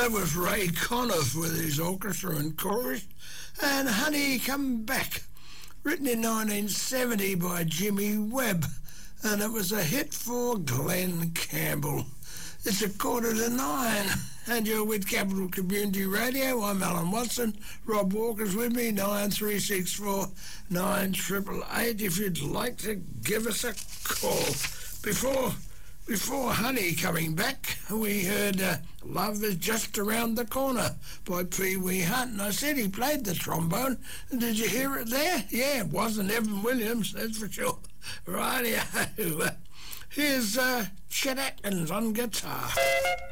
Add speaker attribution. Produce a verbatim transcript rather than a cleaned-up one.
Speaker 1: That was Ray Conniff with his orchestra and chorus, and Honey Come Back, written in nineteen seventy by Jimmy Webb, and it was a hit for Glenn Campbell. It's a quarter to nine, and you're with Capital Community Radio. I'm Alan Watson. Rob Walker's with me, nine three six four, nine eight eight eight, if you'd like to give us a call. Before... Before Honey Coming Back, we heard uh, Love Is Just Around the Corner by Pee Wee Hunt. And I said he played the trombone. And did you hear it there? Yeah, it wasn't Evan Williams, that's for sure. Rightio. Here's uh, Chet Atkins on guitar.